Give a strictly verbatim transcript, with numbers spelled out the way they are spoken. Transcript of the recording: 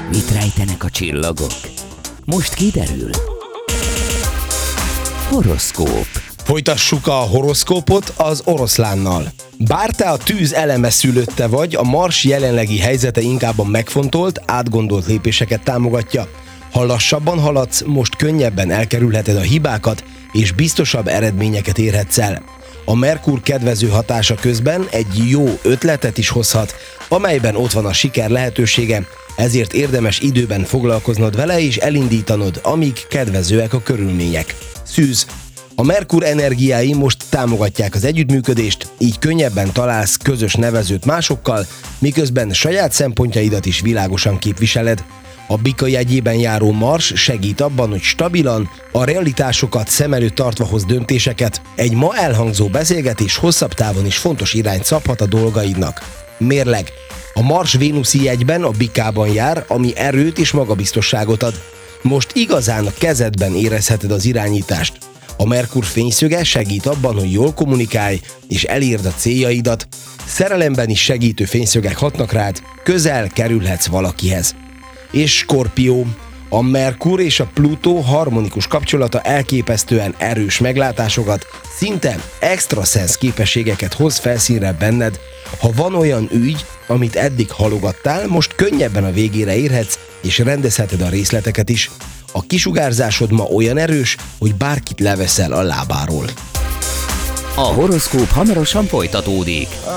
Mit rejtenek a csillagok? Most kiderül. Horoszkóp. Folytassuk a horoszkópot az oroszlánnal. Bár te a tűz eleme szülötte vagy, a Mars jelenlegi helyzete inkább a megfontolt, átgondolt lépéseket támogatja. Ha lassabban haladsz, most könnyebben elkerülheted a hibákat, és biztosabb eredményeket érhetsz el. A Merkur kedvező hatása közben egy jó ötletet is hozhat, amelyben ott van a siker lehetősége, ezért érdemes időben foglalkoznod vele és elindítanod, amíg kedvezőek a körülmények. Szűz. A Merkur energiái most támogatják az együttműködést, így könnyebben találsz közös nevezőt másokkal, miközben saját szempontjaidat is világosan képviseled. A Bika jegyében járó Mars segít abban, hogy stabilan, a realitásokat szem előtt tartva hoz döntéseket. Egy ma elhangzó beszélgetés hosszabb távon is fontos irányt szabhat a dolgaidnak. Mérleg. A Mars Vénuszi jegyben a Bikában jár, ami erőt és magabiztosságot ad. Most igazán a kezedben érezheted az irányítást. A Merkur fényszöge segít abban, hogy jól kommunikálj és elérd a céljaidat. Szerelemben is segítő fényszögek hatnak rád, közel kerülhetsz valakihez. És Skorpió. A Merkur és a Plutó harmonikus kapcsolata elképesztően erős meglátásokat, szinte extraszensz képességeket hoz felszínre benned. Ha van olyan ügy, amit eddig halogattál, most könnyebben a végére érhetsz, és rendezheted a részleteket is. A kisugárzásod ma olyan erős, hogy bárkit leveszel a lábáról. A horoszkóp hamarosan folytatódik.